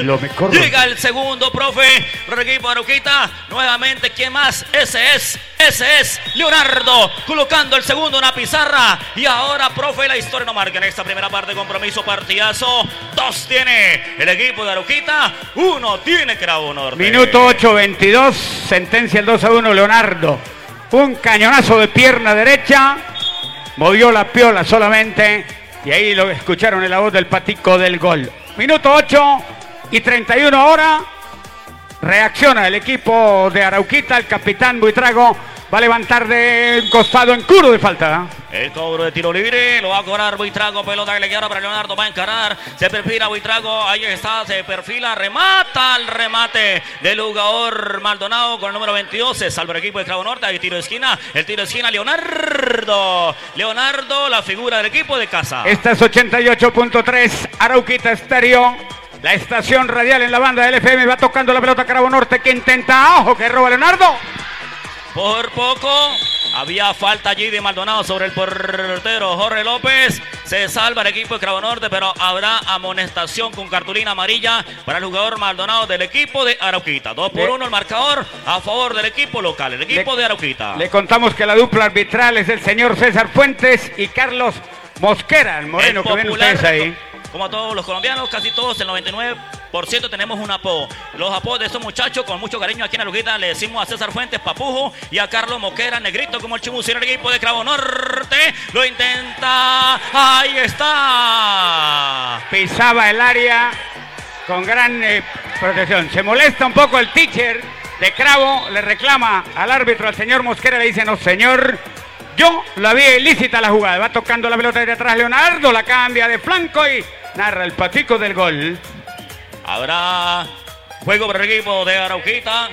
lo mejor. Llega el segundo, profe, por el equipo de Arauquita. Nuevamente, ¿quién más? Ese es Leonardo, colocando el segundo en una pizarra. Y ahora, profe, la historia no marca en esta primera parte. Compromiso, partidazo. 2 tiene el equipo de Arauquita, 1 tiene Cravo Norte. Minuto 8:22, sentencia el 2-1 Leonardo. Un cañonazo de pierna derecha, movió la piola solamente. Y ahí lo escucharon en la voz del patico del gol. Minuto 8:31 ahora. Reacciona el equipo de Arauquita. El capitán Buitrago va a levantar de costado en curo de falta. El cobro de tiro libre lo va a cobrar Buitrago. Pelota que le queda para Leonardo. Va a encarar. Se perfila Buitrago. Ahí está. Se perfila. Remata el remate del jugador Maldonado con el número 22. Se salva el equipo de Cravo Norte. Hay tiro de esquina. El tiro de esquina. Leonardo, la figura del equipo de casa. Esta es 88.3 Arauquita Estéreo. La estación radial en la banda del FM. Va tocando la pelota Cravo Norte que intenta. ¡Ojo! Que roba Leonardo. Por poco había falta allí de Maldonado sobre el portero Jorge López. Se salva el equipo de Cravo Norte, pero habrá amonestación con cartulina amarilla para el jugador Maldonado del equipo de Arauquita. 2-1 el marcador a favor del equipo local, el equipo de Arauquita. Le contamos que la dupla arbitral es el señor César Fuentes y Carlos Mosquera, el moreno que ven ustedes ahí. Como todos los colombianos, casi todos, el 99% tenemos un apodo. Los apodos de estos muchachos, con mucho cariño aquí en Arauquita, le decimos a César Fuentes, Papujo, y a Carlos Mosquera, Negrito, como el chimucero del equipo de Cravo Norte. Lo intenta, ahí está. Pisaba el área con gran protección. Se molesta un poco el teacher de Cravo, le reclama al árbitro, al señor Mosquera, le dice, no señor, yo la vi ilícita la jugada. Va tocando la pelota de atrás Leonardo, la cambia de flanco y narra el patico del gol. Habrá juego para el equipo de Arauquita.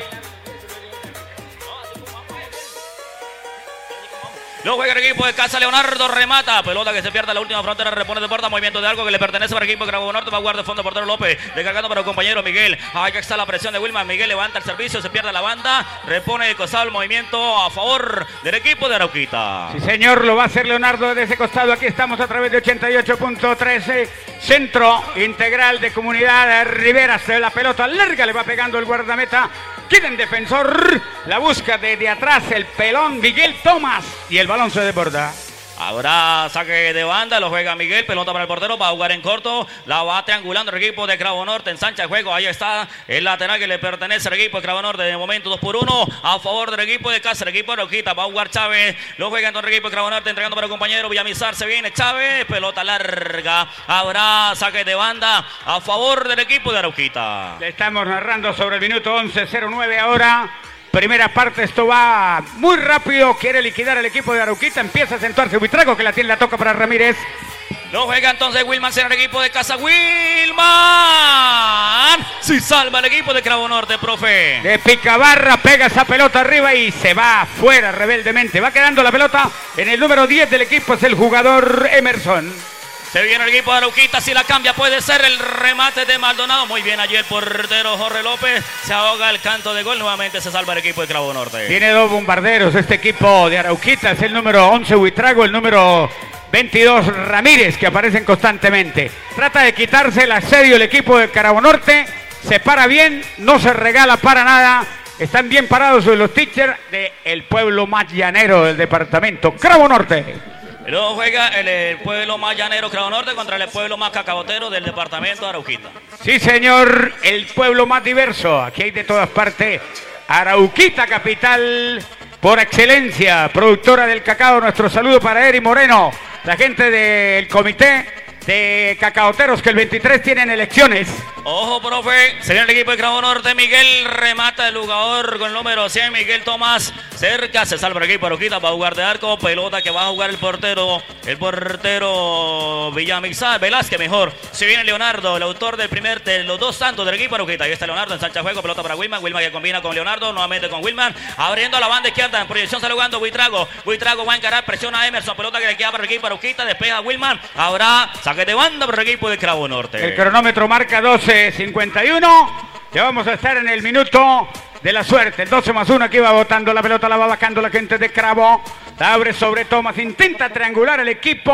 Lo juega el equipo de casa. Leonardo remata. Pelota que se pierde a la última frontera. Repone de puerta. Movimiento de algo que le pertenece para el equipo de Cravo Norte. Va a guardar de fondo portero López. Descargando para el compañero Miguel. Ahí está la presión de Wilman. Miguel levanta el servicio. Se pierde la banda. Repone de costado el movimiento a favor del equipo de Arauquita. Sí, señor. Lo va a hacer Leonardo desde ese costado. Aquí estamos a través de 88.13. Centro integral de Comunidad Rivera. La pelota larga le va pegando el guardameta. Queda en defensor. La busca desde atrás el pelón Miguel Tomás. Y el balón se desborda. Habrá saque de banda, lo juega Miguel, pelota para el portero, va a jugar en corto, la va triangulando el equipo de Cravo Norte, ensancha el juego, ahí está el lateral que le pertenece al equipo de Cravo Norte, de momento 2-1 a favor del equipo de casa, el equipo de Arauquita, va a jugar Chávez, lo juega entonces el equipo de Cravo Norte, entregando para el compañero Villamizar, se viene Chávez, pelota larga, habrá saque de banda a favor del equipo de Arauquita. Le estamos narrando sobre el minuto 11:09 ahora. Primera parte, esto va muy rápido, quiere liquidar el equipo de Arauquita, empieza a acentuarse Buitrago que la toca para Ramírez. Lo juega entonces Wilman, será el equipo de casa, Wilman. Si salva el equipo de Cravo Norte, profe. De Picabarra pega esa pelota arriba y se va fuera rebeldemente. Va quedando la pelota en el número 10 del equipo, es el jugador Emerson. Se viene el equipo de Arauquita, si la cambia puede ser el remate de Maldonado. Muy bien allí el portero Jorge López. Se ahoga el canto de gol, nuevamente se salva el equipo de Cravo Norte. Tiene 2 bombarderos este equipo de Arauquita. Es el número 11 Buitrago, el número 22 Ramírez, que aparecen constantemente. Trata de quitarse el asedio el equipo de Cravo Norte. Se para bien, no se regala para nada. Están bien parados los teachers del pueblo más llanero del departamento, Cravo Norte. Luego juega el pueblo más llanero Cravo Norte contra el pueblo más cacabotero del departamento de Arauquita. Sí, señor, el pueblo más diverso. Aquí hay de todas partes. Arauquita, capital por excelencia, productora del cacao. Nuestro saludo para Eri Moreno, la gente del comité de cacaoteros que el 23 tienen elecciones. Ojo, profe, se viene el equipo de Cravo Norte. Miguel remata el jugador con el número 100, Miguel Tomás. Cerca, se salva el equipo de Arauquita, va a jugar de arco. Pelota que va a jugar el portero Villamizar, Velázquez mejor. Se viene Leonardo, el autor de los 2 tantos del equipo de Arauquita. Ahí está Leonardo, ensancha juego, pelota para Wilman. Wilman que combina con Leonardo, nuevamente con Wilman. Abriendo a la banda izquierda, en proyección sale jugando Buitrago. Buitrago va a encarar, presiona a Emerson. Pelota que le queda para el equipo de Arauquita, despeja a Wilman. Habrá saque de banda para el equipo de Cravo Norte. El cronómetro marca 12:51. Ya vamos a estar en el minuto de la suerte. El 12+1 aquí va botando la pelota, la va bajando la gente de Cravo. La abre sobre Tomás, intenta triangular el equipo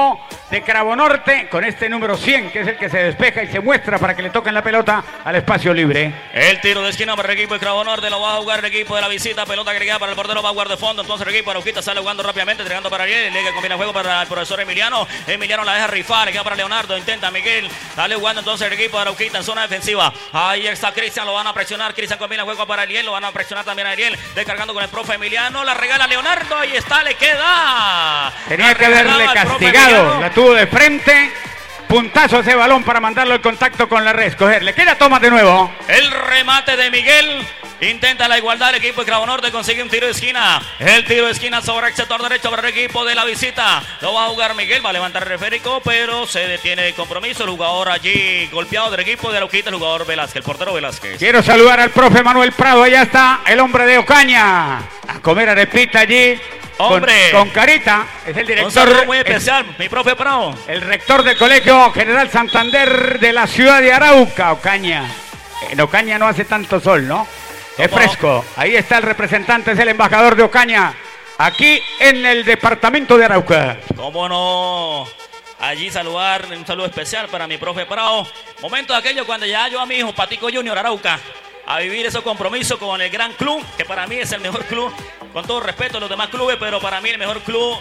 de Cravo Norte con este número 100, que es el que se despeja y se muestra para que le toquen la pelota al espacio libre. El tiro de esquina para el equipo de Cravo Norte, lo va a jugar el equipo de la visita, pelota que queda para el portero, va a jugar de fondo, entonces el equipo de Arauquita sale jugando rápidamente, entregando para Ariel, le combina juego para el profesor Emiliano la deja rifar, le queda para Leonardo, intenta Miguel, sale jugando entonces el equipo de Arauquita en zona defensiva, ahí está Cristian, lo van a presionar, Cristian combina juego para Ariel, lo van a presionar también a Ariel, descargando con el profe Emiliano, la regala Leonardo, ahí está, le queda. Tenía que haberle castigado, la tuvo de frente. Puntazo ese balón para mandarlo al contacto con la red. Cogerle. Queda toma de nuevo. El remate de Miguel. Intenta la igualdad el equipo de Cravo Norte. Consigue un tiro de esquina. El tiro de esquina sobre el sector derecho para el equipo de la visita. Lo va a jugar Miguel. Va a levantar el reférico, pero se detiene el compromiso. El jugador allí golpeado del equipo de Arauquita. El jugador Velázquez, el portero Velázquez. Quiero saludar al profe Manuel Prado. Allá está el hombre de Ocaña. A comer arepita allí. Hombre, con carita, es el director. Un saludo muy especial, mi profe Prado. El rector del Colegio General Santander de la ciudad de Arauca, Ocaña. En Ocaña no hace tanto sol, ¿no? Es fresco. Ahí está el representante, es el embajador de Ocaña, aquí en el departamento de Arauca. ¿Cómo no? Allí saludar, un saludo especial para mi profe Prado. Momento de aquello cuando ya yo a mi hijo Patico Junior Arauca a vivir esos compromisos con el gran club, que para mí es el mejor club, con todo respeto a los demás clubes, pero para mí el mejor club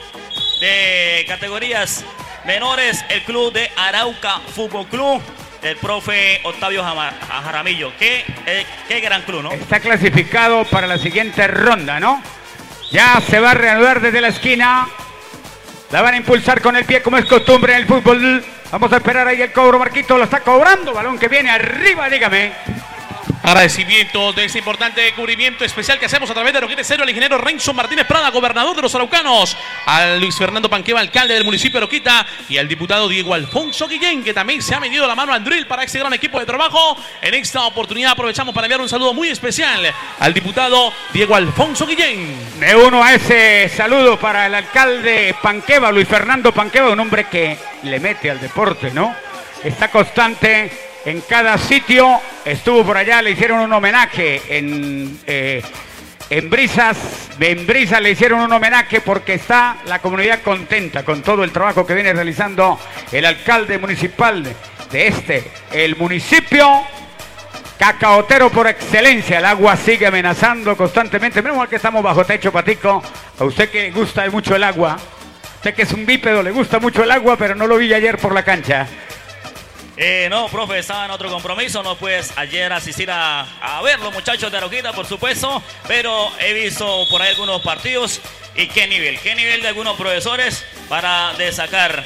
de categorías menores, el club de Arauca Fútbol Club, el profe Octavio Jaramillo. Qué gran club, ¿no? Está clasificado para la siguiente ronda, ¿no? Ya se va a reanudar desde la esquina. La van a impulsar con el pie como es costumbre en el fútbol. Vamos a esperar ahí el cobro. Marquito lo está cobrando. Balón que viene arriba, dígame. Agradecimiento de este importante cubrimiento especial que hacemos a través de Arauquita Estéreo al ingeniero Renzo Martínez Prada, gobernador de los araucanos, al Luis Fernando Panqueva, alcalde del municipio de Arauquita, y al diputado Diego Alfonso Guillén, que también se ha metido la mano al drill para este gran equipo de trabajo. En esta oportunidad aprovechamos para enviar un saludo muy especial al diputado Diego Alfonso Guillén. Me uno a ese saludo para el alcalde Panqueva, Luis Fernando Panqueva, un hombre que le mete al deporte, ¿no? Está constante en cada sitio. Estuvo por allá, le hicieron un homenaje en Brisas le hicieron un homenaje porque está la comunidad contenta con todo el trabajo que viene realizando el alcalde municipal de el municipio cacaotero por excelencia. El agua sigue amenazando constantemente. Menos mal que estamos bajo techo, Patico. A usted que le gusta mucho el agua, usted que es un bípedo, le gusta mucho el agua, pero no lo vi ayer por la cancha. No, profe, estaba en otro compromiso, no puedes ayer asistir a ver los muchachos de Arauquita, por supuesto, pero he visto por ahí algunos partidos y qué nivel de algunos profesores para desacar.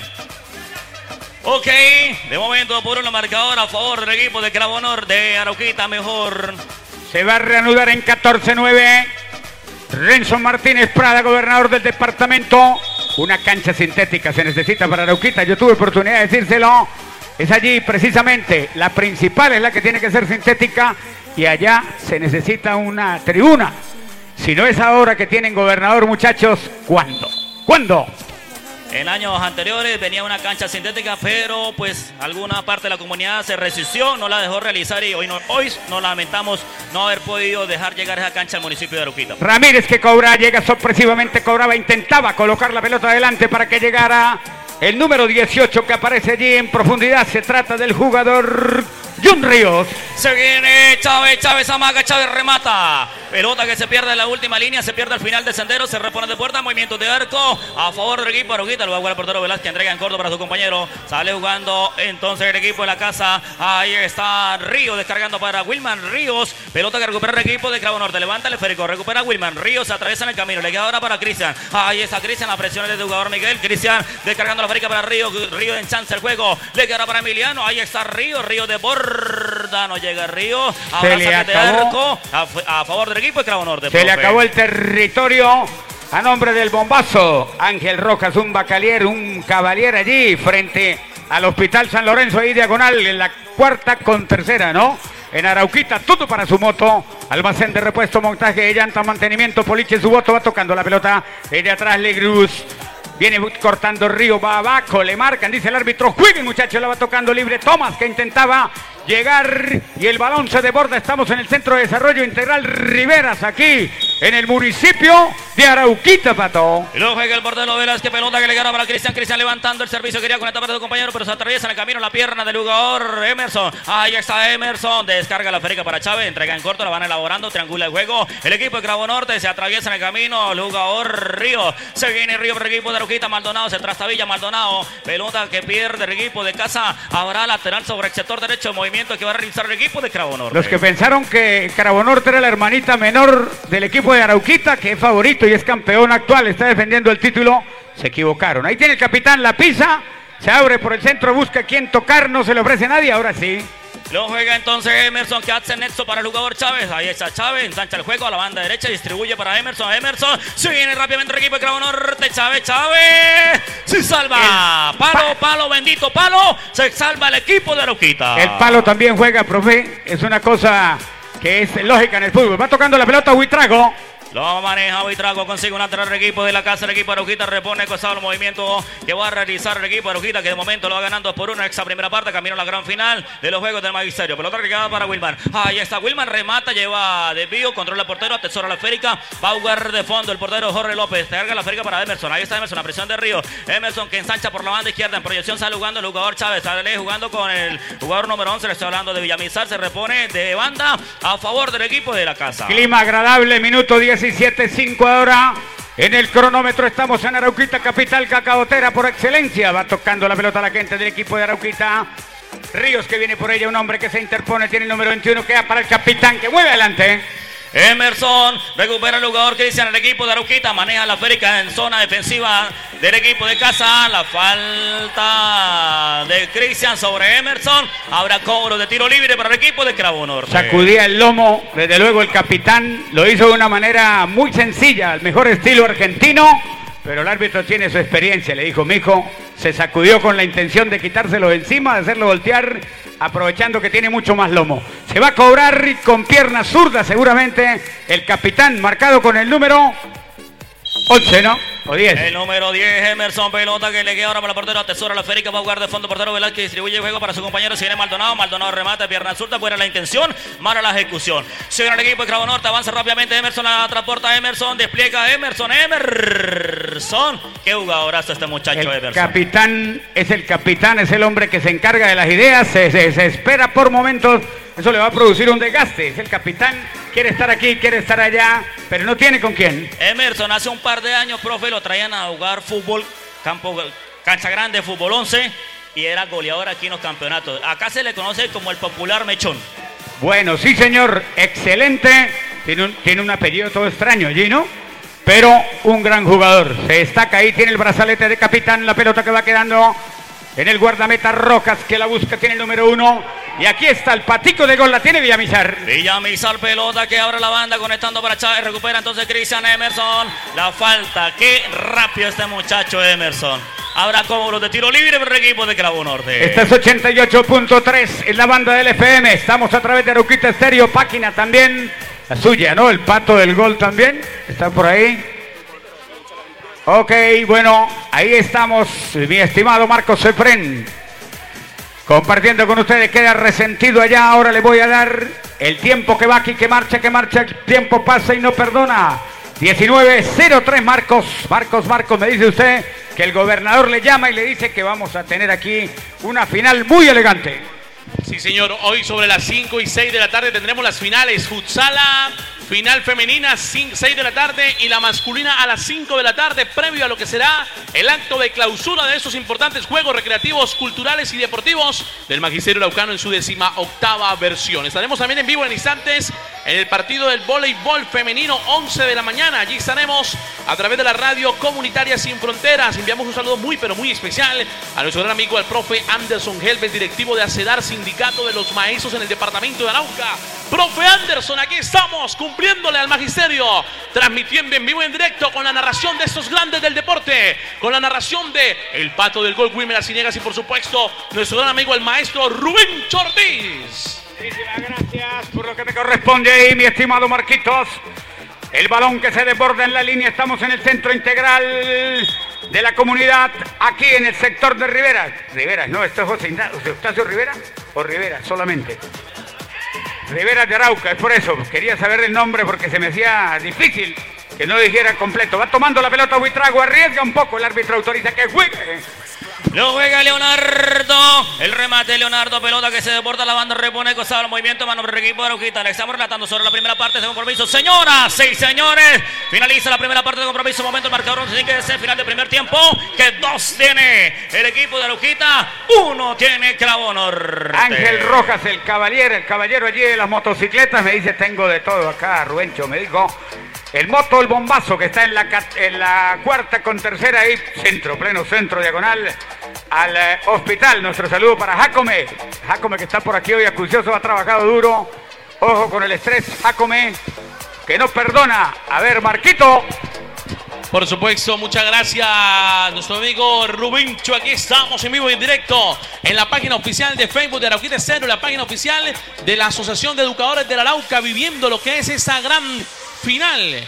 Ok, de momento por un marcador a favor del equipo de Cravo Norte de Arauquita, mejor. Se va a reanudar en 14-9. Renzo Martínez Prada, gobernador del departamento. Una cancha sintética se necesita para Arauquita, yo tuve oportunidad de decírselo. Es allí precisamente, la principal es la que tiene que ser sintética y allá se necesita una tribuna. Si no es ahora que tienen gobernador, muchachos, ¿cuándo? ¿Cuándo? En años anteriores venía una cancha sintética, pero pues alguna parte de la comunidad se resistió, no la dejó realizar y hoy nos lamentamos no haber podido dejar llegar esa cancha al municipio de Arauquita. Ramírez que cobra, llega sorpresivamente, cobraba, intentaba colocar la pelota adelante para que llegara el número 18 que aparece allí en profundidad. Se trata del jugador Jun Ríos. Se viene Chávez amaga, Chávez remata. Pelota que se pierde en la última línea, se pierde al final del sendero, se repone de puerta, movimiento de arco a favor del equipo Arauquita. Lo va a jugar el portero Velázquez, entrega en corto para su compañero. Sale jugando entonces el equipo de la casa. Ahí está Ríos descargando para Wilman Ríos. Pelota que recupera el equipo de Cravo Norte. Levanta el esférico, recupera Wilman Ríos, se atraviesa en el camino. Le queda ahora para Cristian. Ahí está Cristian, la presión es del jugador Miguel. Cristian descargando la férica para Ríos. Ríos en chance el juego. Le queda para Emiliano. Ahí está Ríos de borda. No llega Ríos. Se le acabó. A favor del equipo de Cravo Norte. Se le acabó el territorio a nombre del bombazo. Ángel Rojas, un caballero allí frente al Hospital San Lorenzo, ahí diagonal en la cuarta con tercera, ¿no? En Arauquita, todo para su moto. Almacén de repuesto, montaje de llanta, mantenimiento, poliche, su voto. Va tocando la pelota. De atrás, Legruz. Viene cortando Río, va abajo, le marcan, dice el árbitro. Jueguen, muchachos, la va tocando libre. Tomás, que intentaba llegar y el balón se desborda. Estamos en el Centro de Desarrollo Integral Riveras, aquí en el municipio de Arauquita, Pato. Y luego juega el portero Velázquez, pelota que le gana para Cristian. Cristian levantando el servicio, quería conectar para su compañero, pero se atraviesa en el camino la pierna del jugador Emerson. Ahí está Emerson, descarga la férica para Chávez, entrega en corto, la van elaborando, triangula el juego. El equipo de Cravo Norte se atraviesa en el camino, el jugador Río. Se viene Río por el equipo de Arauquita, Maldonado se trastabilla, Maldonado. Pelota que pierde el equipo de casa. Habrá lateral sobre el sector derecho, movimiento que va a realizar el equipo de Cravo Norte. Los que pensaron que Cravo Norte era la hermanita menor del equipo de Arauquita, que es favorito y es campeón actual, está defendiendo el título, se equivocaron. Ahí tiene el capitán la pisa, se abre por el centro, busca quien tocar, no se le ofrece a nadie, ahora sí. Lo juega entonces Emerson, que hace nexo para el jugador Chávez. Ahí está Chávez, ensancha el juego a la banda derecha, distribuye para Emerson. Emerson, se viene rápidamente el equipo de Cravo Norte. Chávez, se salva. Palo, bendito palo. Se salva el equipo de Arauquita. El palo también juega, profe. Es una cosa que es lógica en el fútbol. Va tocando la pelota Huitrago. Lo maneja Buitrago, consigue un lateral el equipo de la casa, el equipo de Arauquita repone costado el movimiento que va a realizar el equipo de Arauquita, que de momento lo va ganando por 1 en esta primera parte, camino a la gran final de los Juegos del Magisterio. Pelota que queda para Wilmar. Ahí está Wilmar, remata, lleva desvío, controla el portero, atesora la esférica, va a jugar de fondo el portero Jorge López, carga la esférica para Emerson. Ahí está Emerson, la presión de Río. Emerson que ensancha por la banda izquierda, en proyección sale jugando el jugador Chávez, sale jugando con el jugador número 11, le estoy hablando de Villamizar, se repone de banda a favor del equipo de la casa. Clima agradable, minuto 17:05 ahora. En el cronómetro estamos en Arauquita, capital cacaotera por excelencia. Va tocando la pelota la gente del equipo de Arauquita. Ríos que viene por ella, un hombre que se interpone, tiene el número 21, queda para el capitán que mueve adelante. Emerson recupera el jugador Cristian, el equipo de Arauquita maneja la esférica en zona defensiva del equipo de casa. La falta de Cristian sobre Emerson. Habrá cobro de tiro libre para el equipo de Cravo Norte. Sacudía el lomo, desde luego el capitán lo hizo de una manera muy sencilla, al mejor estilo argentino, pero el árbitro tiene su experiencia, le dijo, mijo, se sacudió con la intención de quitárselo de encima, de hacerlo voltear, aprovechando que tiene mucho más lomo. Se va a cobrar con pierna zurda seguramente el capitán, marcado con el número 11, ¿no? O 10. El número 10, Emerson, pelota que le queda ahora para el portero, atesora la esférica, va a jugar de fondo portero Velázquez, distribuye el juego para su compañero, si viene Maldonado, Maldonado remata, pierna zurda, buena la intención, mala la ejecución. Se viene el equipo de Cravo Norte, avanza rápidamente Emerson, la transporta Emerson, despliega Emerson, qué jugadorazo este muchacho Emerson. Capitán, es el hombre que se encarga de las ideas, se espera por momentos, eso le va a producir un desgaste, es el capitán, quiere estar aquí, quiere estar allá, pero no tiene con quién. Emerson hace un par de años, profe, lo traían a jugar fútbol, cancha grande, fútbol 11, y era goleador aquí en los campeonatos. Acá se le conoce como el popular mechón. Bueno, sí señor, excelente, tiene un apellido todo extraño allí, ¿no? Pero un gran jugador, se destaca ahí, tiene el brazalete de capitán, la pelota que va quedando en el guardameta Rojas, que la busca, tiene el número 1. Y aquí está el patico de gol, la tiene Villamizar. Villamizar, pelota que abre la banda, conectando para Chávez, recupera entonces Cristian Emerson. La falta, qué rápido este muchacho Emerson. Habrá cobros de tiro libre para el equipo de Cravo Norte. Esta es 88.3 en la banda del FM. Estamos a través de Arauquita Estéreo, página también, la suya, ¿no? El pato del gol también, está por ahí. Ok, bueno, ahí estamos, mi estimado Marcos Efren, compartiendo con ustedes, queda resentido allá, ahora le voy a dar el tiempo que va aquí, que marcha, el tiempo pasa y no perdona. 19:03 Marcos, me dice usted que el gobernador le llama y le dice que vamos a tener aquí una final muy elegante. Sí señor, hoy sobre las 5 y 6 de la tarde tendremos las finales, futsala, final femenina 6 de la tarde y la masculina a las 5 de la tarde, previo a lo que será el acto de clausura de estos importantes juegos recreativos, culturales y deportivos del Magisterio Araucano en su 18ª versión. Estaremos también en vivo en instantes en el partido del voleibol femenino 11 de la mañana. Allí estaremos a través de la radio comunitaria Sin Fronteras. Enviamos un saludo muy pero muy especial a nuestro gran amigo, al profe Anderson Helves, directivo de ACEDAR, Sindicato de los Maestros en el departamento de Arauca. Profe Anderson, aquí estamos cumpliéndole al magisterio, transmitiendo en vivo y en directo con la narración de estos grandes del deporte, con la narración de el pato del gol Wilmer Arciniegas y por supuesto nuestro gran amigo el maestro Rubén Chortiz. Muchísimas gracias por lo que te corresponde ahí, mi estimado Marquitos. El balón que se desborda en la línea, estamos en el centro integral de la comunidad, aquí en el sector de Rivera. Rivera, no, esto es José Eustacio Rivera o Rivera solamente. Rivera de Arauca, es por eso. Quería saber el nombre porque se me hacía difícil que no lo dijera completo. Va tomando la pelota Buitrago, arriesga un poco. El árbitro autoriza que juegue. Lo juega Leonardo. El remate Leonardo. Pelota que se deporta la banda. Repone costado el movimiento. Mano por el equipo de Arauquita. Le estamos relatando sobre la primera parte de compromiso. Señoras y señores. Finaliza la primera parte de compromiso. Momento el marcador. Tiene que ser final del primer tiempo. Que 2 tiene el equipo de Arauquita. 1 tiene Cravo Norte. Ángel Rojas, el caballero allí de las motocicletas. Me dice, tengo de todo acá, Rubencho. Me dijo. El moto, el bombazo que está en la cuarta con tercera ahí, centro, pleno centro, diagonal al hospital. Nuestro saludo para Jacome. Jacome que está por aquí hoy acucioso, ha trabajado duro. Ojo con el estrés, Jacome, que no perdona. A ver, Marquito. Por supuesto, muchas gracias a nuestro amigo Rubencho. Aquí estamos en vivo y en directo en la página oficial de Facebook de Arauquita Estéreo, la página oficial de la Asociación de Educadores de la Arauca, viviendo lo que es esa gran final,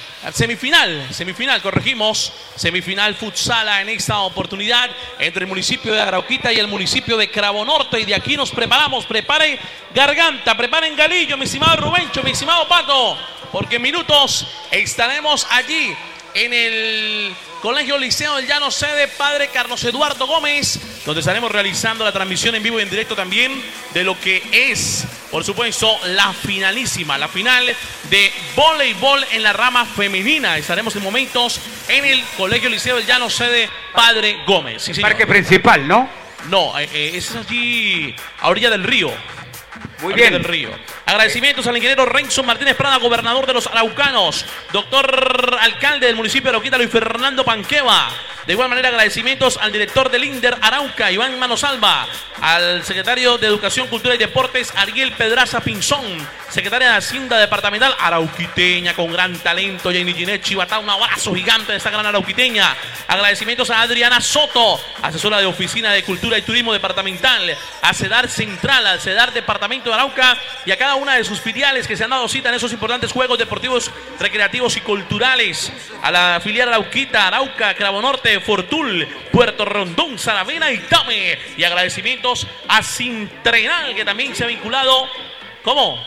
semifinal, corregimos, semifinal futsala en esta oportunidad entre el municipio de Arauquita y el municipio de Cravo Norte. Y de aquí nos preparamos, preparen garganta, preparen galillo, mi estimado Rubencho, mi estimado Pato, porque en minutos estaremos allí en el Colegio Liceo del Llano, sede Padre Carlos Eduardo Gómez, donde estaremos realizando la transmisión en vivo y en directo también de lo que es, por supuesto, la finalísima, la final de voleibol en la rama femenina. Estaremos en momentos en el Colegio Liceo del Llano, sede Padre Gómez. Sí, señor. Parque principal, ¿no? No, es allí a orilla del río. Muy bien. Del río. Agradecimientos al ingeniero Renzo Martínez Prada, gobernador de los araucanos, doctor alcalde del municipio de Arauquita, Luis Fernando Panqueva. De igual manera, agradecimientos al director del INDER Arauca, Iván Manosalva, al secretario de Educación, Cultura y Deportes, Ariel Pedraza Pinzón, secretaria de Hacienda Departamental, arauquiteña con gran talento, Jenny Ginette Chivatá, un abrazo gigante de esta gran arauquiteña. Agradecimientos a Adriana Soto, asesora de Oficina de Cultura y Turismo Departamental, a CEDAR Central, al CEDAR Departamento de Arauca y a cada una de sus filiales que se han dado cita en esos importantes juegos deportivos, recreativos y culturales, a la filial Arauquita, Arauca, Cravo Norte, Fortul, Puerto Rondón, Saravena y Tame. Y agradecimientos a Sintrenal, que también se ha vinculado. ¿Cómo?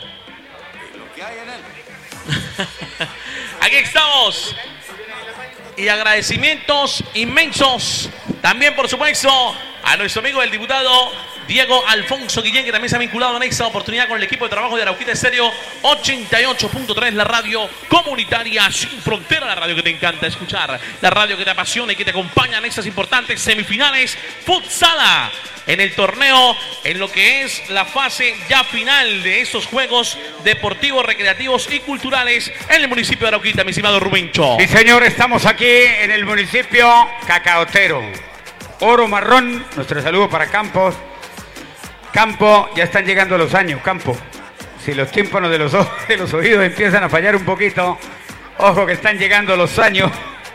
Aquí estamos. Y agradecimientos inmensos también, por supuesto, a nuestro amigo el diputado Diego Alfonso Guillén, que también se ha vinculado en esta oportunidad con el equipo de trabajo de Arauquita Estéreo 88.3, la radio comunitaria sin frontera, la radio que te encanta escuchar, la radio que te apasiona y que te acompaña en estas importantes semifinales futsala en el torneo, en lo que es la fase ya final de estos juegos deportivos, recreativos y culturales en el municipio de Arauquita, mi estimado Rubencho. Sí, señor, estamos aquí en el municipio cacaotero. Oro Marrón, nuestro saludo para Campos. Campo, ya están llegando los años, Campo. Si los tímpanos de los oídos empiezan a fallar un poquito, ojo que están llegando los años.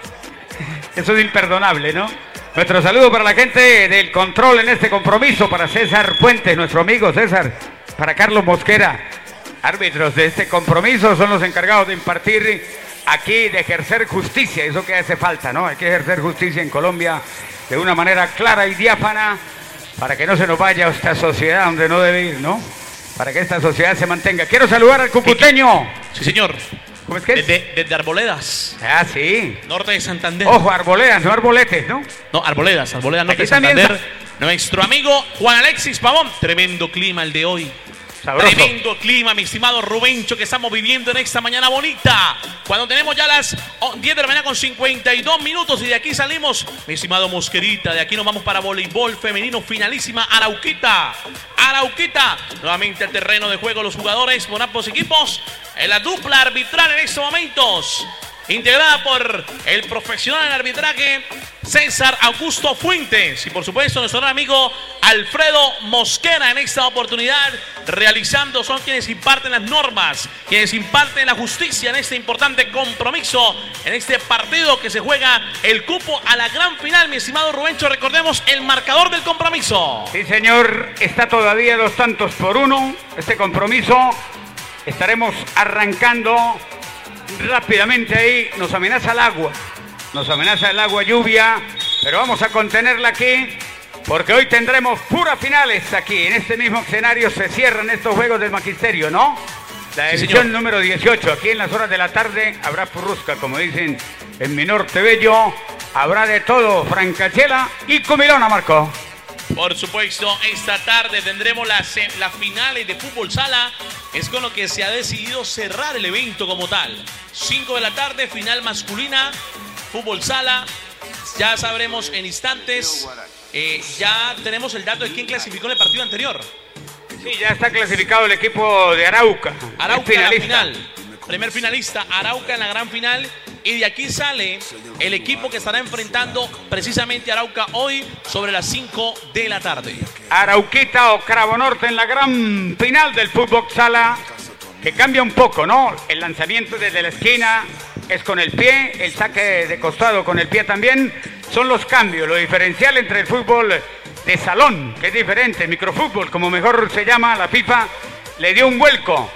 Eso es imperdonable, ¿no? Nuestro saludo para la gente del control en este compromiso, para César Puentes, nuestro amigo César, para Carlos Mosquera. Árbitros de este compromiso son los encargados de impartir aquí, de ejercer justicia, eso que hace falta, ¿no? Hay que ejercer justicia en Colombia de una manera clara y diáfana, para que no se nos vaya a esta sociedad donde no debe ir, ¿no? Para que esta sociedad se mantenga. Quiero saludar al cucuteño. Sí, señor. ¿Cómo es que es? Desde Arboledas. Ah, sí. Norte de Santander. Ojo, Arboledas, no Arboletes, ¿no? No, Arboledas norte Aquí de Santander. Nuestro amigo Juan Alexis Pavón. Tremendo clima el de hoy. Sabroso. Tremendo clima, mi estimado Rubencho, que estamos viviendo en esta mañana bonita. Cuando tenemos ya las 10 de la mañana con 52 minutos y de aquí salimos, mi estimado Mosquerita, de aquí nos vamos para voleibol femenino, finalísima, Arauquita. Arauquita, nuevamente el terreno de juego, los jugadores por ambos equipos, en la dupla arbitral en estos momentos, integrada por el profesional en arbitraje César Augusto Fuentes y por supuesto nuestro amigo Alfredo Mosquera en esta oportunidad realizando, son quienes imparten las normas, quienes imparten la justicia en este importante compromiso, en este partido que se juega el cupo a la gran final, mi estimado Rubencho. Recordemos el marcador del compromiso. Sí, señor, está todavía 2-1 este compromiso. Estaremos arrancando rápidamente ahí, nos amenaza el agua, lluvia, pero vamos a contenerla aquí, porque hoy tendremos puras finales aquí, en este mismo escenario se cierran estos juegos del magisterio, ¿no? La Sí, edición señor. número 18. Aquí en las horas de la tarde habrá purrusca, como dicen en mi norte bello. Habrá de todo, francachela y comilona, Marco. Por supuesto, esta tarde tendremos las finales de fútbol sala. Es con lo que se ha decidido cerrar el evento como tal. 5 de la tarde, final masculina, fútbol sala. Ya sabremos en instantes. Ya tenemos el dato de quién clasificó en el partido anterior. Sí, ya está clasificado el equipo de Arauca. Arauca es en la finalista. final. Primer finalista, Arauca en la gran final. Y de aquí sale el equipo que estará enfrentando precisamente a Arauca hoy sobre las 5 de la tarde. Arauquita o Cravo Norte en la gran final del fútbol sala, que cambia un poco, ¿no? El lanzamiento desde la esquina es con el pie, el saque de costado con el pie también. Son los cambios, lo diferencial entre el fútbol de salón, que es diferente, el microfútbol, como mejor se llama, la FIFA le dio un vuelco.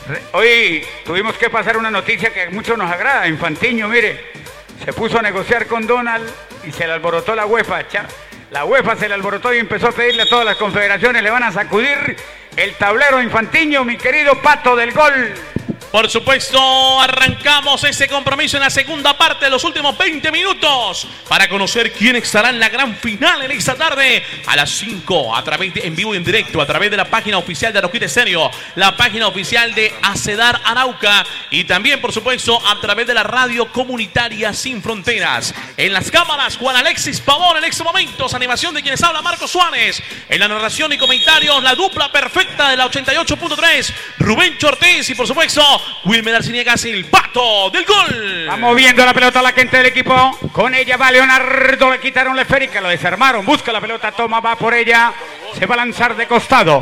Hoy tuvimos que pasar una noticia que a muchos nos agrada. Infantiño, mire, se puso a negociar con Donald y se le alborotó la UEFA. La UEFA se le alborotó y empezó a pedirle a todas las confederaciones, le van a sacudir el tablero. Infantiño, mi querido Pato del Gol. Por supuesto, arrancamos este compromiso en la segunda parte de los últimos 20 minutos para conocer quién estará en la gran final en esta tarde a las 5 a través de, en vivo y en directo a través de la página oficial de Arauquita Estéreo, la página oficial de Acedar Arauca y también, por supuesto, a través de la radio comunitaria Sin Fronteras. En las cámaras, Juan Alexis Pavón en estos momentos, animación de quienes habla Marco Suárez. En la narración y comentarios, la dupla perfecta de la 88.3, Rubén Ortiz y, por supuesto, Wilmer Arciniegas, el Pato del Gol. Va moviendo la pelota a la gente del equipo. Con ella va Leonardo. Le quitaron la esférica, lo desarmaron. Busca la pelota, toma, va por ella. Se va a lanzar de costado.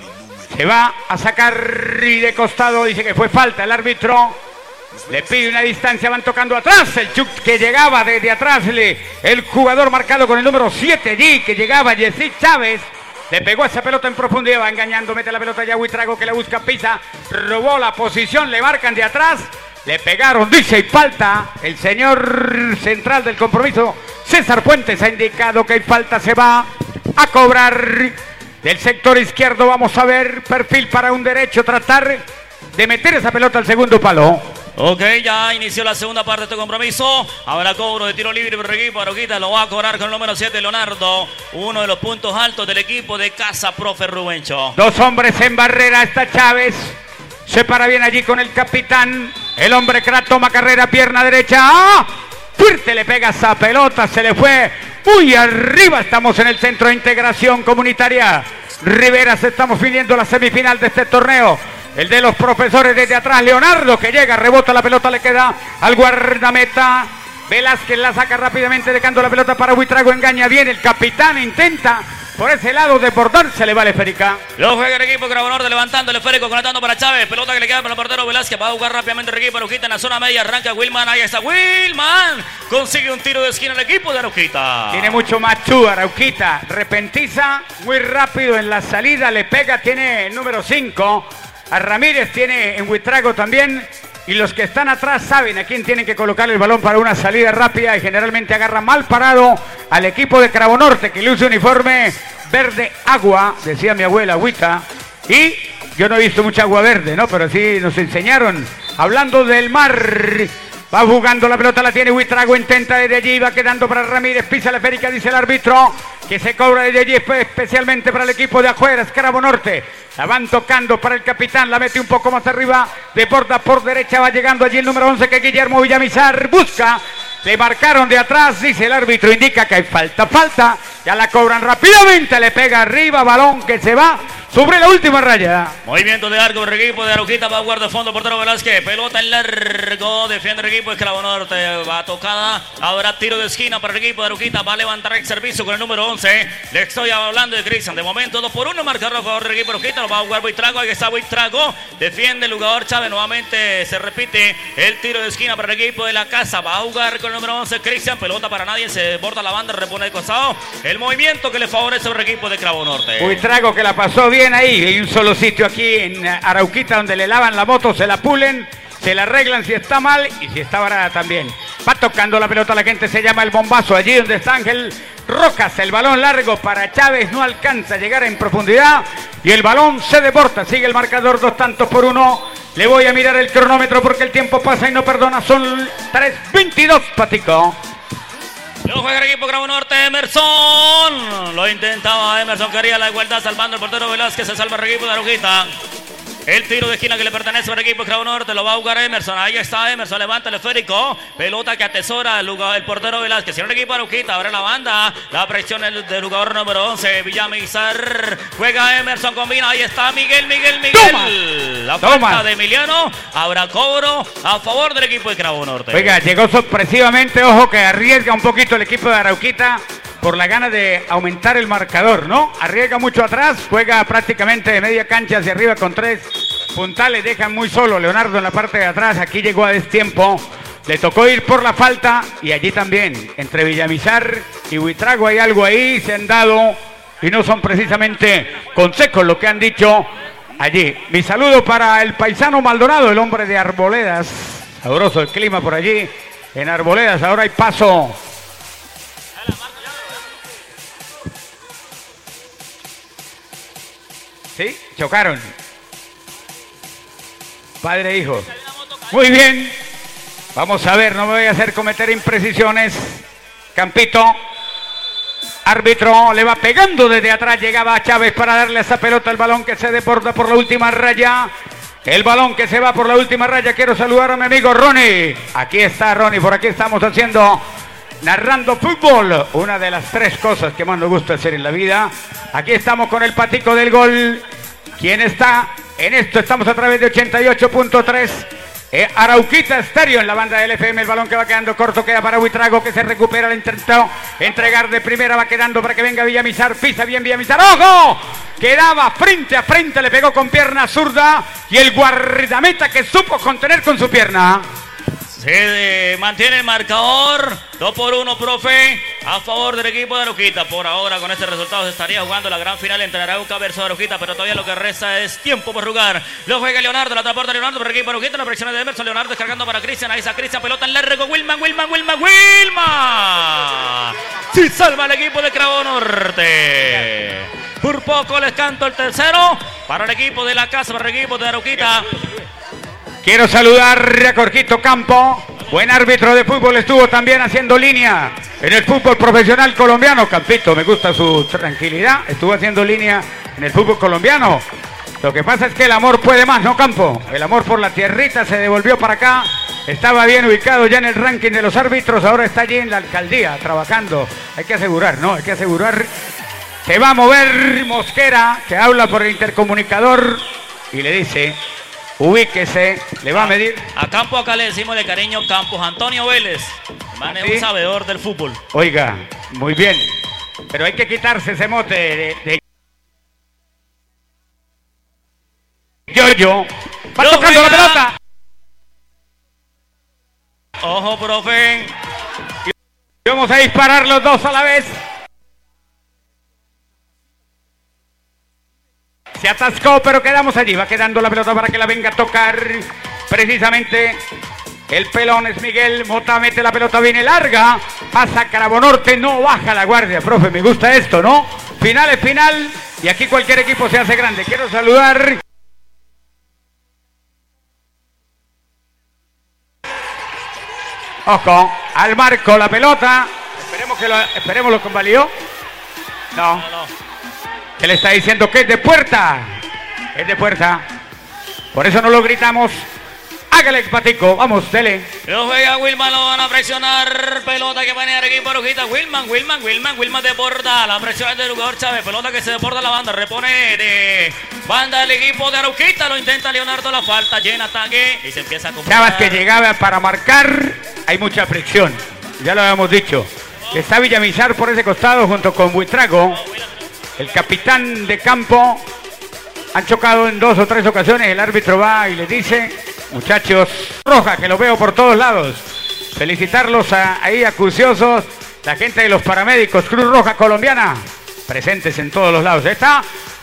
Se va a sacar y de costado. Dice que fue falta el árbitro. Le pide una distancia, van tocando atrás. El Chuck que llegaba desde atrás. El jugador marcado con el número 7 allí, que llegaba, Yesid Chávez. Le pegó esa pelota en profundidad, va engañando, mete la pelota ya Huitrago que la busca, pisa, robó la posición, le marcan de atrás, le pegaron, dice y falta. El señor central del compromiso, César Puentes, ha indicado que hay falta, se va a cobrar del sector izquierdo. Vamos a ver, perfil para un derecho, tratar de meter esa pelota al segundo palo. Ok, ya inició la segunda parte de este compromiso. Habrá cobro de tiro libre por el equipo Arauquita. Lo va a cobrar con el número 7, Leonardo. Uno de los puntos altos del equipo de Casa Profe Rubencho. Dos hombres en barrera, está Chávez. Se para bien allí con el capitán. El hombre crack toma carrera, pierna derecha. ¡Ah! Fuerte le pega esa pelota, se le fue muy arriba. Estamos en el centro de integración comunitaria Riveras. Estamos pidiendo la semifinal de este torneo. El de los profesores desde atrás, Leonardo que llega, rebota la pelota, le queda al guardameta. Velázquez la saca rápidamente, dejando la pelota para Huitrago, engaña bien, el capitán intenta por ese lado desbordar, se le va la esférica. Lo juega el equipo Cravo Norte, levantando el esférico, conectando para Chávez, pelota que le queda para el portero Velázquez, va a jugar rápidamente el equipo Arauquita en la zona media, arranca Wilman, ahí está Wilman, consigue un tiro de esquina el equipo de Arauquita. Tiene mucho machú Arauquita, repentiza, muy rápido en la salida, le pega, tiene el número 5. A Ramírez tiene en Huitrago también. Y los que están atrás saben a quién tienen que colocar el balón para una salida rápida. Y generalmente agarra mal parado al equipo de Cravo Norte, que luce uniforme verde agua, decía mi abuela Huica. Y yo no he visto mucha agua verde, ¿no? Pero sí nos enseñaron. Hablando del mar. Va jugando la pelota, la tiene Huitrago, intenta desde allí, va quedando para Ramírez, pisa la esférica, dice el árbitro, que se cobra desde allí especialmente para el equipo de afuera, Cravo Norte. La van tocando para el capitán, la mete un poco más arriba, de borda por derecha, va llegando allí el número 11, que Guillermo Villamizar busca. Le marcaron de atrás, dice el árbitro, indica que hay falta, ya la cobran rápidamente, le pega arriba, balón que se va sobre la última raya. Movimiento de arco del equipo de Arauquita, va a guardar fondo portero Velázquez, pelota en largo, defiende el equipo de Cravo Norte, va tocada, ahora tiro de esquina para el equipo de Arauquita, va a levantar el servicio con el número 11, le estoy hablando de Cristian, de momento 2-1, marcador a favor del equipo de Arauquita, lo va a jugar Huitrago, ahí está Huitrago, defiende el jugador Chávez, nuevamente se repite el tiro de esquina para el equipo de la casa, va a jugar con el número 11 Cristian, pelota para nadie, se borda la banda, repone de costado, el movimiento que le favorece al equipo de Cravo Norte. Huitrago que la pasó bien ahí, hay un solo sitio aquí en Arauquita donde le lavan la moto, se la pulen, se la arreglan si está mal y si está barata también. Va tocando la pelota, la gente se llama el bombazo, allí donde está Ángel Rocas, el balón largo para Chávez, no alcanza a llegar en profundidad y el balón se deporta, sigue el marcador 2-1 Le voy a mirar el cronómetro porque el tiempo pasa y no perdona. Son 3:22, Patico. Lo juega el equipo Grabo Norte, Emerson. Lo intentaba Emerson, quería la igualdad salvando el portero Velázquez. Se salva el equipo de Arujita. El tiro de esquina que le pertenece al equipo Grabo Norte lo va a jugar Emerson. Ahí está Emerson, levanta el esférico. Pelota que atesora el portero Velázquez. El equipo de Arujita abre la banda. La presión del jugador número 11, Villamizar. Juega Emerson, combina. Ahí está Miguel. Toma. La falta de Emiliano. Habrá cobro a favor del equipo de Grabo Norte. Oiga, llegó sorpresivamente. Ojo que arriesga un poquito el equipo de Arauquita por la gana de aumentar el marcador, ¿no? Arriesga mucho atrás, juega prácticamente de media cancha hacia arriba con 3 puntales, dejan muy solo Leonardo en la parte de atrás. Aquí llegó a destiempo, le tocó ir por la falta y allí también, entre Villamizar y Buitrago hay algo ahí, se han dado y no son precisamente consejos lo que han dicho allí. Mi saludo para el paisano Maldonado, el hombre de Arboledas, sabroso el clima por allí en Arboledas. Ahora hay paso. Sí, chocaron. Padre e hijo. Muy bien. Vamos a ver, no me voy a hacer cometer imprecisiones. Campito. Árbitro le va pegando desde atrás. Llegaba Chávez para darle a esa pelota el balón que se deporta por la última raya. El balón que se va por la última raya. Quiero saludar a mi amigo Ronnie. Aquí está Ronnie, por aquí estamos haciendo... narrando fútbol, una de las 3 cosas que más nos gusta hacer en la vida. Aquí estamos con el Patico del Gol. ¿Quién está en esto? Estamos a través de 88.3 Arauquita Estéreo en la banda del FM. El balón que va quedando corto, queda para Buitrago, que se recupera, le intentó entregar de primera, va quedando para que venga Villamizar, pisa bien Villamizar, ¡ojo! Quedaba frente a frente, le pegó con pierna zurda y el guardameta que supo contener con su pierna. Se mantiene el marcador 2-1, profe, a favor del equipo de Arauquita. Por ahora, con este resultado se estaría jugando la gran final entre Arauca versus Arauquita, pero todavía lo que resta es tiempo por jugar. Lo juega Leonardo, la transporta Leonardo por el equipo de Arauquita, la presión de Emerson. Leonardo descargando para Cristian, ahí está Cristian, pelota en largo, Wilman. Sí, salva el equipo de Grabo Norte. Por poco les canto el tercero para el equipo de la casa, para el equipo de Arauquita. Quiero saludar a Jorgito Campo, buen árbitro de fútbol, estuvo también haciendo línea en el fútbol profesional colombiano. Campito, me gusta su tranquilidad, estuvo haciendo línea en el fútbol colombiano. Lo que pasa es que el amor puede más, ¿no, Campo? El amor por la tierrita se devolvió para acá, estaba bien ubicado ya en el ranking de los árbitros, ahora está allí en la alcaldía trabajando. Hay que asegurar, ¿no? Hay que asegurar. Se va a mover Mosquera, que habla por el intercomunicador y le dice... ubíquese, le va a medir. A Campo acá le decimos de cariño Campos Antonio Vélez. Man, es un sabedor del fútbol. Oiga, muy bien. Pero hay que quitarse ese mote de... Yo. Va tocando la pelota. Ojo, profe. Y vamos a disparar los dos a la vez. Se atascó, pero quedamos allí. Va quedando la pelota para que la venga a tocar. Precisamente el pelón es Miguel. Mota mete la pelota, viene larga. Pasa Grabo Norte, no baja la guardia. Profe, me gusta esto, ¿no? Final es final. Y aquí cualquier equipo se hace grande. Quiero saludar. Ojo, al marco la pelota. Esperemos lo convalidó. No. Que le está diciendo que es de puerta. Es de puerta. Por eso no lo gritamos. Hágale, Patico. Vamos, dele. Lo juega Wilman, lo van a presionar. Pelota que va a el equipo de Arauquita. Wilman deporta. La presión es del jugador Chávez. Pelota que se deporta la banda. Repone de banda el equipo de Arauquita. Lo intenta Leonardo, la falta. Llena ataque. Y se empieza a comprar. Chávez que llegaba para marcar. Hay mucha fricción. Ya lo habíamos dicho. Está Villamizar por ese costado junto con Buitrago. El capitán de campo. Han chocado en 2 o 3 ocasiones. El árbitro va y les dice: muchachos, roja, que lo veo por todos lados. Felicitarlos ahí acuciosos. La gente de los paramédicos, Cruz Roja Colombiana, presentes en todos los lados. Está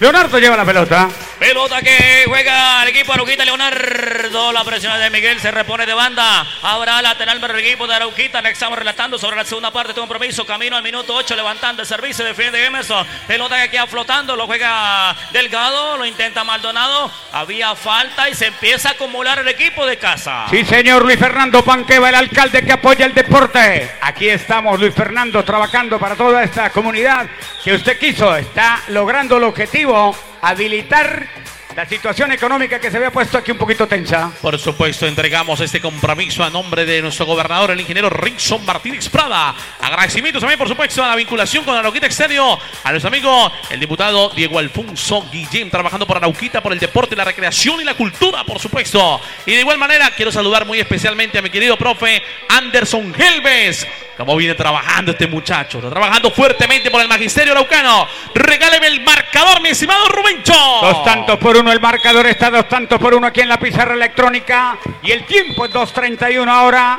Leonardo lleva la pelota. Pelota que juega el equipo de Arauquita. Leonardo, la presión de Miguel, se repone de banda. Habrá lateral para el equipo de Arauquita. Estamos relatando sobre la segunda parte de este compromiso. Camino al minuto 8, levantando el servicio, defiende Emerson. Pelota que queda flotando, lo juega Delgado, lo intenta Maldonado. Había falta y se empieza a acumular el equipo de casa. Sí, señor, Luis Fernando Panqueva, el alcalde que apoya el deporte. Aquí estamos, Luis Fernando, trabajando para toda esta comunidad que usted quiso. Está logrando el objetivo, habilitar la situación económica que se había puesto aquí un poquito tensa. Por supuesto, entregamos este compromiso a nombre de nuestro gobernador, el ingeniero Renson Martínez Prada. Agradecimientos también, por supuesto, a la vinculación con Arauquita Exterior, a nuestro amigo, el diputado Diego Alfonso Guillén, trabajando por Arauquita, por el deporte, la recreación y la cultura, por supuesto. Y de igual manera, quiero saludar muy especialmente a mi querido profe Anderson Helves. Cómo viene trabajando este muchacho, está trabajando fuertemente por el magisterio araucano. Regáleme el marcador, mi estimado Rubencho. 2-1 el marcador, está 2-1 aquí en la pizarra electrónica. Y el tiempo es 2:31 ahora.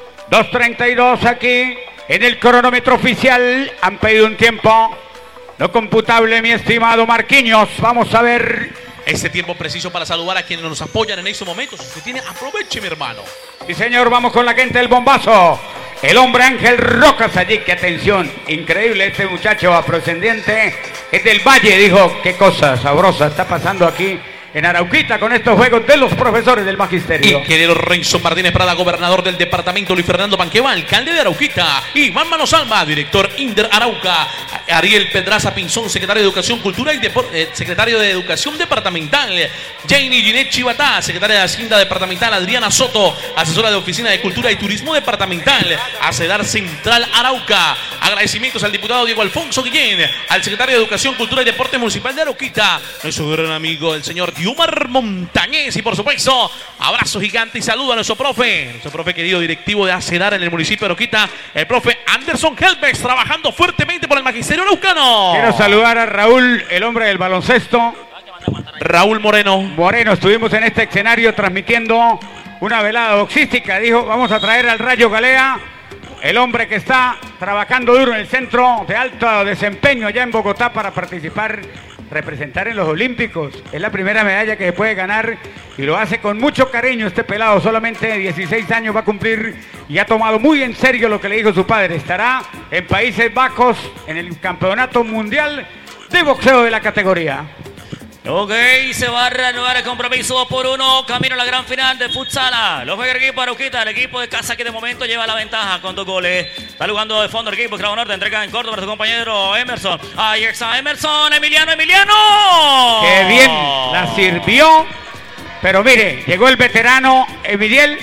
2:32 aquí en el cronómetro oficial. Han pedido un tiempo no computable, mi estimado Marquinhos. Vamos a ver ese tiempo preciso para saludar a quienes nos apoyan en estos momentos. Si usted tiene, aproveche, mi hermano. Sí, señor, vamos con la gente del bombazo. El hombre Ángel Rocas allí, que atención, increíble este muchacho afrodescendiente, es del Valle, dijo, qué cosa sabrosa está pasando aquí en Arauquita con estos juegos de los profesores del magisterio. Ingeniero Renson Martínez Prada, gobernador del departamento, Luis Fernando Panqueva, alcalde de Arauquita, Iván Manosalma, director Inder Arauca, Ariel Pedraza Pinzón, secretario de Educación, Cultura y Deporte, secretario de Educación Departamental, Janie Ginette Chivatá, secretaria de Hacienda Departamental, Adriana Soto, asesora de Oficina de Cultura y Turismo Departamental, ACEDAR Central Arauca. Agradecimientos al diputado Diego Alfonso Guillén, al secretario de Educación, Cultura y Deporte Municipal de Arauquita, nuestro gran amigo, el señor Diomar Montañez, y por supuesto, abrazo gigante y saludo a nuestro profe querido directivo de ACEDAR en el municipio de Arauquita, el profe Anderson Helves, trabajando fuertemente por el magisterio araucano. Quiero saludar a Raúl, el hombre del baloncesto. Raúl Moreno, estuvimos en este escenario transmitiendo una velada boxística. Dijo, vamos a traer al Rayo Galea, el hombre que está trabajando duro en el centro de alto desempeño allá en Bogotá para participar, representar en los Olímpicos. Es la primera medalla que se puede ganar y lo hace con mucho cariño este pelado. Solamente 16 años va a cumplir y ha tomado muy en serio lo que le dijo su padre. Estará en Países Bajos en el campeonato mundial de boxeo de la categoría. Ok, se va a reanudar el compromiso 2-1, camino a la gran final de futsal. Lo juega el equipo Arauquita, el equipo de casa que de momento lleva la ventaja con 2 goles. Está jugando de fondo el equipo de Cravo Norte, entrega en corto para su compañero Emerson. Ahí está Emerson, Emiliano. ¡Qué bien! La sirvió, pero mire, llegó el veterano Emiliel,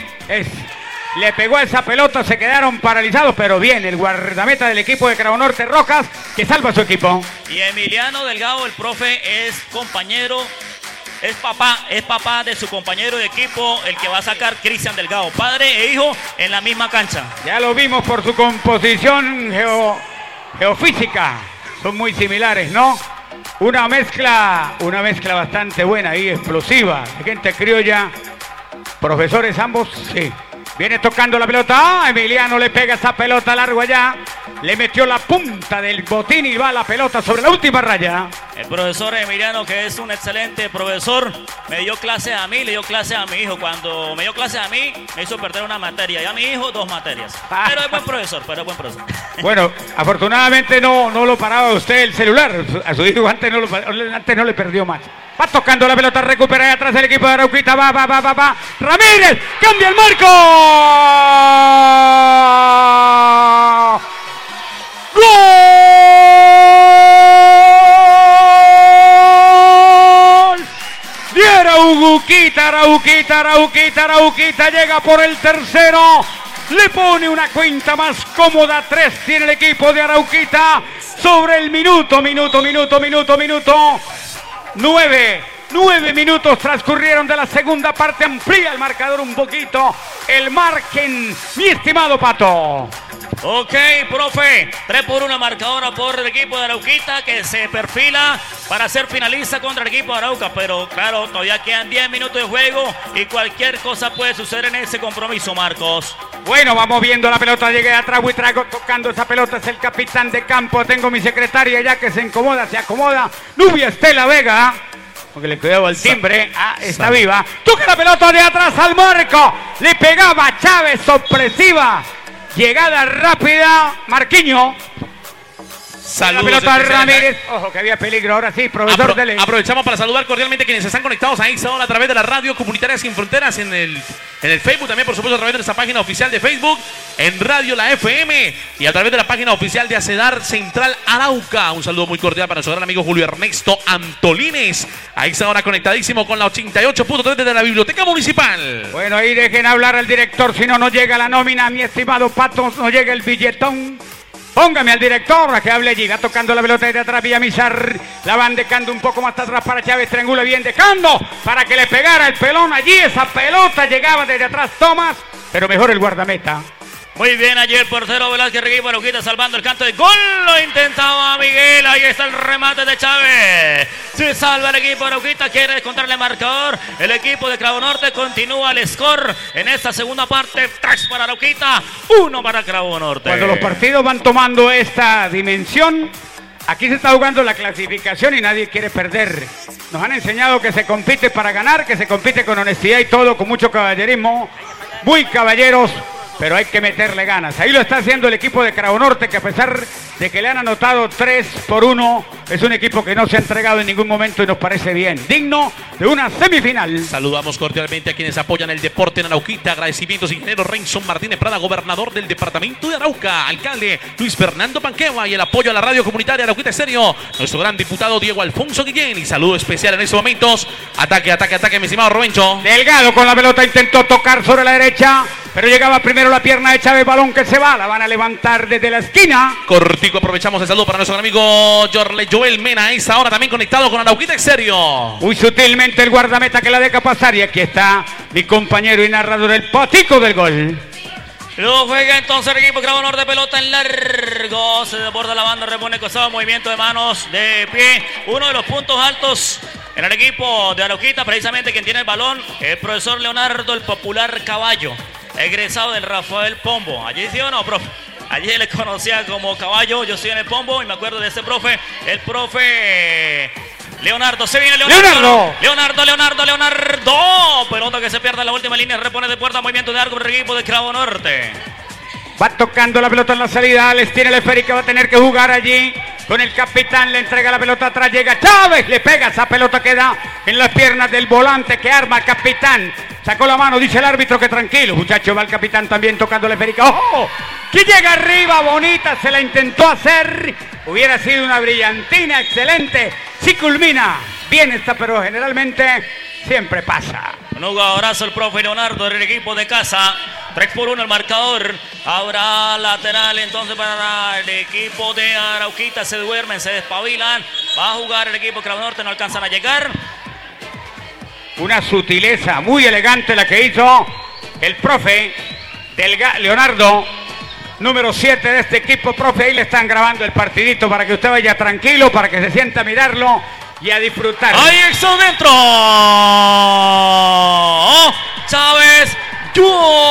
le pegó a esa pelota, se quedaron paralizados, pero bien, el guardameta del equipo de Cravo Norte, Rojas, que salva a su equipo. Y Emiliano Delgado, el profe, es compañero, es papá de su compañero de equipo, el que va a sacar Cristian Delgado, padre e hijo en la misma cancha. Ya lo vimos por su composición geofísica, son muy similares, ¿no? Una mezcla bastante buena y explosiva, de gente criolla, profesores ambos, sí. Viene tocando la pelota, Emiliano le pega esa pelota largo allá, le metió la punta del botín y va la pelota sobre la última raya. El profesor Emiliano, que es un excelente profesor, me dio clases a mí, le dio clases a mi hijo. Cuando me dio clases a mí, me hizo perder una materia y a mi hijo 2 materias. Pero es buen profesor, Bueno, afortunadamente no lo paraba usted el celular, a su hijo antes no le perdió más. Va tocando la pelota, recupera ahí atrás el equipo de Arauquita, va. Ramírez, cambia el marco. ¡Gol! De Arauquita, llega por el tercero. Le pone una cuenta más cómoda, 3 tiene el equipo de Arauquita sobre el minuto. 9 minutos transcurrieron de la segunda parte, amplía el marcador un poquito el margen, mi estimado Pato. Ok, profe, 3-1 marcadora por el equipo de Arauquita que se perfila para ser finalista contra el equipo de Arauca, pero claro, todavía quedan 10 minutos de juego y cualquier cosa puede suceder en ese compromiso, Marcos. Bueno, vamos viendo la pelota, llegué atrás, Buitrago tocando esa pelota, es el capitán de campo, tengo mi secretaria ya que se acomoda, Nubia Estela Vega, porque le cuidaba el timbre, está viva, toca la pelota de atrás al marco, le pegaba Chávez, sorpresiva. Llegada rápida, Marquiño. Saludos. La pelota Ramírez. Ojo que había peligro. Ahora sí, profesor Dele. Aprovechamos para saludar cordialmente a quienes están conectados ahí ahora a través de la radio comunitaria Sin Fronteras en el Facebook, también por supuesto a través de esa página oficial de Facebook, en Radio La FM y a través de la página oficial de Acedar Central Arauca. Un saludo muy cordial para nuestro gran amigo Julio Ernesto Antolines. Ahí está ahora conectadísimo con la 88.3 de la Biblioteca Municipal. Bueno, ahí dejen hablar al director, si no, no llega la nómina, mi estimado Pato, no llega el billetón. Póngame al director a que hable allí. Va tocando la pelota de atrás Villamizar. La van dejando un poco más atrás para Chávez. Triangula bien dejando para que le pegara el pelón allí. Esa pelota llegaba desde atrás Tomás. Pero mejor el guardameta. Muy bien, allí el portero Velázquez Reguipo Arauquita salvando el canto de gol. Lo intentaba Miguel. Ahí está el remate de Chávez. Se salva el equipo Arauquita. Quiere descontarle el marcador. El equipo de Cravo Norte continúa el score en esta segunda parte. 3 para Arauquita, 1 para Cravo Norte. Cuando los partidos van tomando esta dimensión, aquí se está jugando la clasificación y nadie quiere perder. Nos han enseñado que se compite para ganar, que se compite con honestidad y todo, con mucho caballerismo. Muy caballeros. Pero hay que meterle ganas. Ahí lo está haciendo el equipo de Cravo Norte, que a pesar de que le han anotado 3-1, es un equipo que no se ha entregado en ningún momento y nos parece bien. Digno de una semifinal. Saludamos cordialmente a quienes apoyan el deporte en Arauquita. Agradecimientos, ingeniero Renson Martínez Prada, gobernador del departamento de Arauca. Alcalde Luis Fernando Panqueva y el apoyo a la radio comunitaria Arauquita Estéreo. Nuestro gran diputado Diego Alfonso Guillén. Y saludo especial en estos momentos. Ataque, mi estimado Robencho. Delgado con la pelota intentó tocar sobre la derecha, pero llegaba primero la pierna de Chávez, balón que se va, la van a levantar desde la esquina. Cortico, aprovechamos el saludo para nuestro amigo Joel Mena, es ahora también conectado con Arauquita Exterior. Muy sutilmente el guardameta que la deja pasar y aquí está mi compañero y narrador, el patico del gol. Lo juega entonces el equipo Cravo Norte, pelota en largo, se desborda la banda, repone costado, movimiento de manos, de pie, uno de los puntos altos en el equipo de Arauquita, precisamente quien tiene el balón, el profesor Leonardo, el popular Caballo, egresado del Rafael Pombo. Allí sí o no, profe. Allí le conocía como Caballo, yo estoy en el Pombo y me acuerdo de ese profe, el profe Leonardo. Se viene Leonardo. Leonardo. Pelota que se pierde en la última línea, repone de puerta, movimiento de arco por el equipo de Cravo Norte. Va tocando la pelota en la salida, les tiene el esférica, va a tener que jugar allí con el capitán, le entrega la pelota atrás, llega Chávez, le pega, esa pelota queda en las piernas del volante que arma el capitán. Sacó la mano, dice el árbitro que tranquilo, muchacho, va el capitán también tocando la esférica. ¡Ojo! Que llega arriba, bonita, se la intentó hacer. Hubiera sido una brillantina, excelente. Sí culmina bien esta, pero generalmente siempre pasa. Un jugadorazo el profe Leonardo del equipo de casa. 3-1 el marcador. Habrá lateral entonces para el equipo de Arauquita. Se duermen, se despabilan. Va a jugar el equipo de Cravo Norte, no alcanzan a llegar. Una sutileza muy elegante la que hizo el profe Leonardo, número 7 de este equipo. Profe, ahí le están grabando el partidito para que usted vaya tranquilo, para que se sienta a mirarlo y a disfrutar. Ahí está dentro. Chávez.